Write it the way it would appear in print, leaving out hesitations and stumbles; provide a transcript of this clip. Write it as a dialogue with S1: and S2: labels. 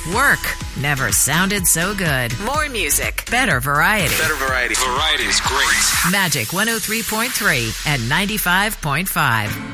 S1: Work never sounded so good. More music, better variety.
S2: Better variety.
S3: Variety is great.
S1: Magic 103.3 and 95.5.